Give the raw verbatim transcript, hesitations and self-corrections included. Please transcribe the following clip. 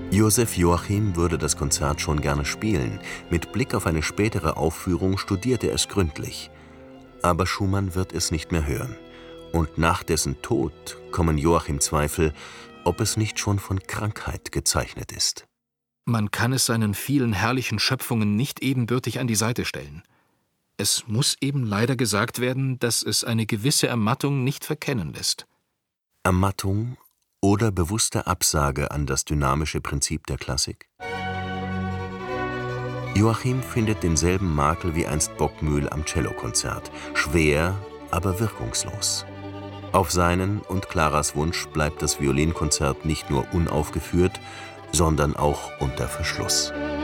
Josef Joachim würde das Konzert schon gerne spielen. Mit Blick auf eine spätere Aufführung studiert er es gründlich. Aber Schumann wird es nicht mehr hören. Und nach dessen Tod kommen Joachim Zweifel, ob es nicht schon von Krankheit gezeichnet ist. Man kann es seinen vielen herrlichen Schöpfungen nicht ebenbürtig an die Seite stellen. Es muss eben leider gesagt werden, dass es eine gewisse Ermattung nicht verkennen lässt. Ermattung oder bewusste Absage an das dynamische Prinzip der Klassik? Joachim findet denselben Makel wie einst Bockmühl am Cellokonzert. Schwer, aber wirkungslos. Auf seinen und Claras Wunsch bleibt das Violinkonzert nicht nur unaufgeführt, sondern auch unter Verschluss.